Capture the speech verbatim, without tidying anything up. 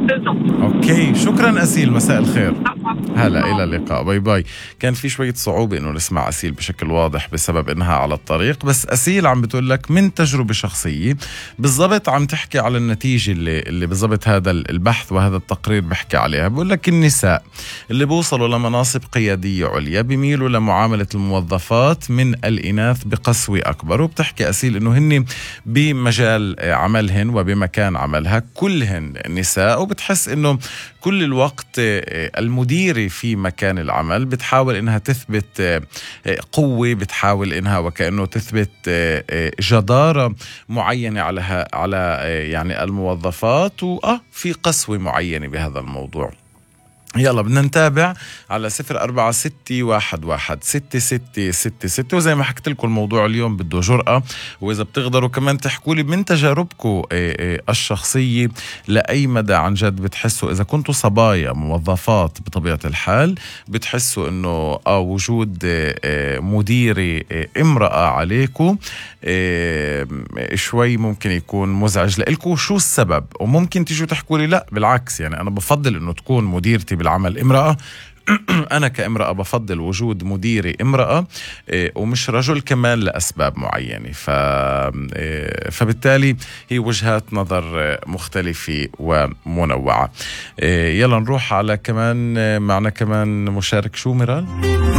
اوكي، شكرا أسيل، مساء الخير. هلا، الى اللقاء، باي باي. كان في شويه صعوبه انه نسمع أسيل بشكل واضح بسبب انها على الطريق، بس أسيل عم بتقول لك من تجربه شخصيه بالضبط، عم تحكي على النتيجه اللي اللي بالضبط هذا البحث وهذا التقرير بيحكي عليها. بقول لك النساء اللي بوصلوا لمناصب قياديه عليا بيميلوا لمعامله الموظفات من الاناث بقسوه اكبر، وبتحكي أسيل انه هن بمجال عملهن وبمكان عملها كلهن نساء، وبتحس انه كل الوقت المديرة في مكان العمل بتحاول انها تثبت قوة، بتحاول انها وكأنه تثبت جدارة معينة على على يعني الموظفات، وآه في قسوة معينة بهذا الموضوع. يلا بدنا نتابع على صفر أربعة ستة واحد واحد ستة ستة ستة ستة. وزي ما حكيت لكم الموضوع اليوم بده جرأة، وإذا بتقدروا كمان تحكوا لي من تجاربكم الشخصية لأي مدى عن جد بتحسوا إذا كنتوا صبايا موظفات بطبيعة الحال بتحسوا إنه آه وجود مديرة امرأة عليكم شوي ممكن يكون مزعج لإلكم. شو السبب؟ وممكن تيجوا تحكوا لي لا بالعكس، يعني أنا بفضل إنه تكون مديرتي بالعمل امرأة. أنا كامرأة بفضل وجود مديري امرأة ومش رجل كمان لأسباب معينة. ف... فبالتالي هي وجهات نظر مختلفة ومنوعة. يلا نروح على كمان معنا كمان مشارك. شو ميرال؟